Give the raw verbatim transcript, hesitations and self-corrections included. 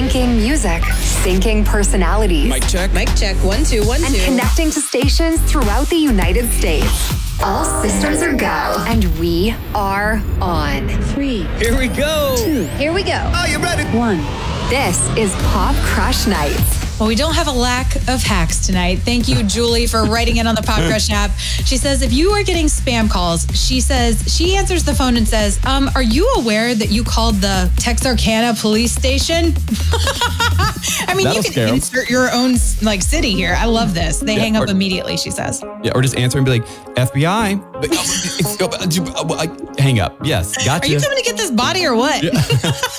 Syncing music, syncing personalities. Mic check. Mic check. One, two, one, and two. connecting to stations throughout the United States. All systems are go. And we are on. Three. Here we go. Two. Here we go. Are you ready? One. This is Pop Crush Nights. Well, we don't have a lack of hacks tonight. Thank you, Julie, for writing in on the Pop Crush app. She says, if you are getting spam calls, she says, she answers the phone and says, um, are you aware that you called the Texarkana police station? I mean, That'll you scare can 'em. insert your own like city here. I love this. They Yeah, hang up or- immediately, she says. Yeah, or just answer and be like, F B I. But, uh, it's- uh, uh, uh, Hang up. Yes, Are gotcha. you coming to get this body or what?